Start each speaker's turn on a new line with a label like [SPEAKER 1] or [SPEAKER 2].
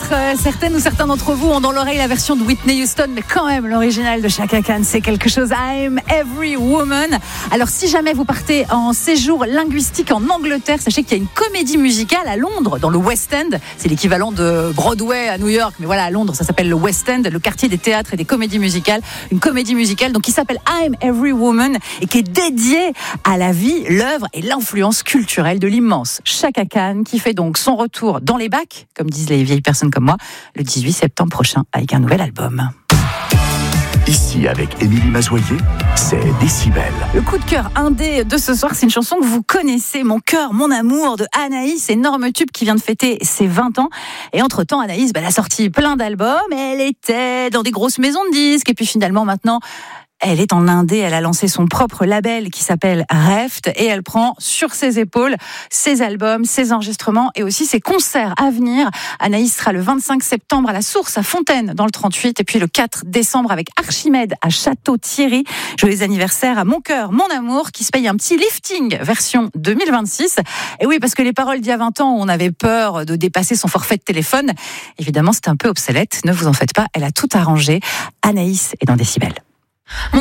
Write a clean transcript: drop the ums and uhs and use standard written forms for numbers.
[SPEAKER 1] Peut-être certaines ou certains d'entre vous ont dans l'oreille la version de Whitney Houston, mais quand même l'original de Chaka Khan, c'est quelque chose. I'm Every Woman. Alors si jamais vous partez en séjour linguistique en Angleterre, sachez qu'il y a une comédie musicale à Londres, dans le West End. C'est l'équivalent de Broadway à New York, mais voilà, à Londres, ça s'appelle le West End, le quartier des théâtres et des comédies musicales. Une comédie musicale donc qui s'appelle I'm Every Woman et qui est dédiée à la vie, l'œuvre et l'influence culturelle de l'immense Chaka Khan, qui fait donc son retour dans les bacs, comme disent les vieilles personnes comme moi, le 18 septembre prochain avec un nouvel album.
[SPEAKER 2] Ici, avec Émilie Mazoyer, c'est Décibel.
[SPEAKER 1] Le coup de cœur indé de ce soir, c'est une chanson que vous connaissez, Mon cœur, mon amour, de Anaïs, énorme tube qui vient de fêter ses 20 ans. Et entre-temps, Anaïs, elle a sorti plein d'albums, elle était dans des grosses maisons de disques, et puis finalement, maintenant, elle est en indé, elle a lancé son propre label qui s'appelle Reft et elle prend sur ses épaules ses albums, ses enregistrements et aussi ses concerts à venir. Anaïs sera le 25 septembre à la Source à Fontaine dans le 38 et puis le 4 décembre avec Archimède à Château-Thierry. Joyeux anniversaire à Mon cœur, mon amour qui se paye un petit lifting version 2026. Et oui, parce que les paroles d'il y a 20 ans, on avait peur de dépasser son forfait de téléphone. Évidemment, c'était un peu obsolète. Ne vous en faites pas, elle a tout arrangé. Anaïs est dans Décibel.